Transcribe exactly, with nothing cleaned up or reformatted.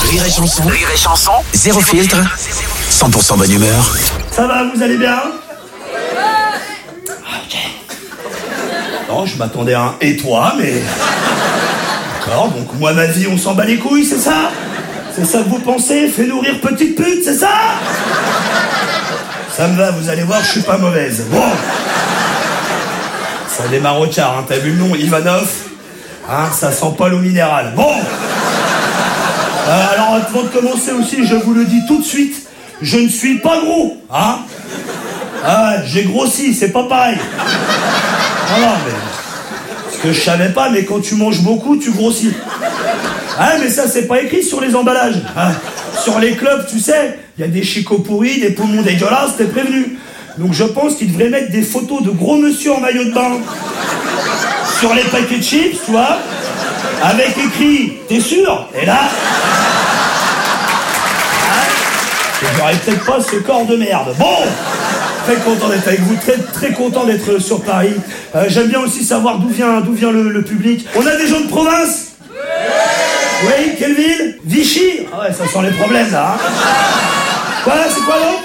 Rire et chanson. Rire et chanson. Zéro filtre. cent pour cent bonne humeur. Ça va, vous allez bien? Ok. Non, je m'attendais à un « et toi », mais... D'accord, donc moi, ma vie, on s'en bat les couilles, c'est ça? C'est ça que vous pensez? Fais nourrir petite pute, c'est ça? Ça me va, vous allez voir, je suis pas mauvaise. Bon. Ça démarre au quart, hein. T'as vu le nom, Ivanov? Hein, ça sent pas l'eau minérale. Bon. Euh, alors, avant de commencer aussi, je vous le dis tout de suite, je ne suis pas gros, hein? Ah, j'ai grossi, c'est pas pareil. Ah non, mais... Ce que je savais pas, mais quand tu manges beaucoup, tu grossis. Ah, mais ça, c'est pas écrit sur les emballages. Hein. Sur les clubs, tu sais, il y a des chicots pourris, des poumons dégueulasses, t'es prévenu. Donc je pense qu'ils devraient mettre des photos de gros monsieur en maillot de bain sur les paquets de chips, tu vois, avec écrit « T'es sûr ?» Et là... Hein, j'aurais peut-être pas ce corps de merde. Bon, très content d'être avec vous, très, très content d'être sur Paris. Euh, j'aime bien aussi savoir d'où vient, d'où vient le, le public. On a des gens de province? Oui, quelle ville? Vichy? Ah ouais, ça sent les problèmes, là. Hein. Quoi, c'est quoi, l'autre?